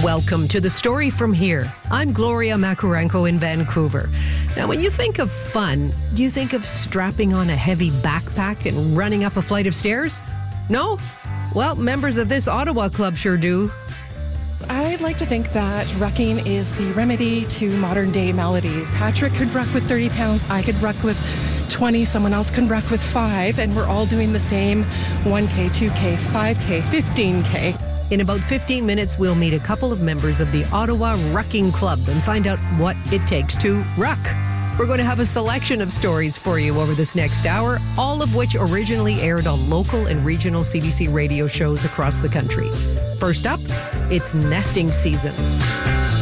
Welcome to The Story From Here. I'm Gloria Makurenko in Vancouver. Now, when you think of fun, do you think of strapping on a heavy backpack and running up a flight of stairs? No? Well, members of this Ottawa club sure do. I'd like to think that rucking is the remedy to modern day maladies. Patrick could ruck with 30 pounds, I could ruck with 20, someone else can ruck with 5, and we're all doing the same 1K, 2K, 5K, 15K. In about 15 minutes, we'll meet a couple of members of the Ottawa Rucking Club and find out what it takes to ruck. We're going to have a selection of stories for you over this next hour, all of which originally aired on local and regional CBC radio shows across the country. First up, it's nesting season.